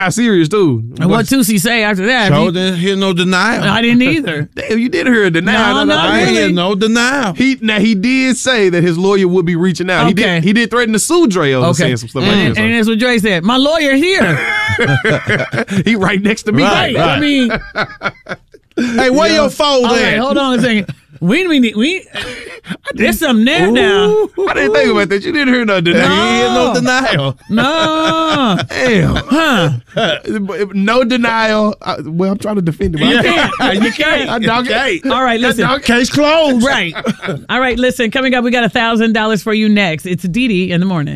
serious too. And what Tusi say after that? So didn't hear no denial. I didn't either. Damn, you did hear a denial. No, I ain't really. hear no denial. He did say that his lawyer would be reaching out. Okay. He did threaten to sue Dre over saying some stuff like that. And that's what Dre said. My lawyer here. He right next to me. Right. I mean, Hey, where your phone all at? right, hold on a second. We there's something there now. I didn't think about that. You didn't hear no He denial. ain't hear no denial. No. Damn. Huh. No denial. Well, I'm trying to defend him. You can't. You can't. All right, listen. Case closed. Right. All right, listen. Coming up, we got $1,000 for you next. It's Dee Dee in the morning.